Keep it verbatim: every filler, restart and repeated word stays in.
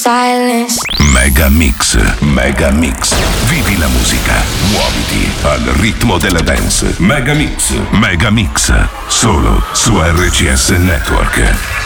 silence. Mega Mix, Mega Mix. Vivi la musica, muoviti al ritmo della dance. Mega Mix, Mega Mix. Solo su R C S Network.